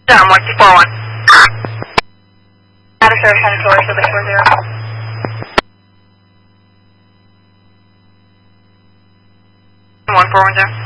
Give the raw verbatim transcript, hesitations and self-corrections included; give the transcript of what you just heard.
Down, one two four one. Out of service on floor, so the four zero. one four one zero.